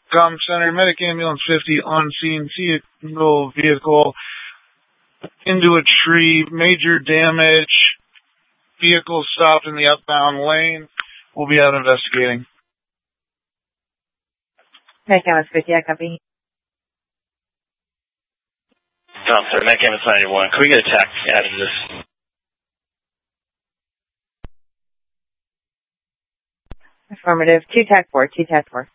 Com Center, Medic Ambulance 50 on scene, single vehicle into a tree, major damage, vehicle stopped in the outbound lane. We'll be out investigating. Medic Ambulance 50, I copy. Com Center, Medic Ambulance 91. Can we get a TAC added to this? Affirmative. 2 TAC 4, 2 TAC 4.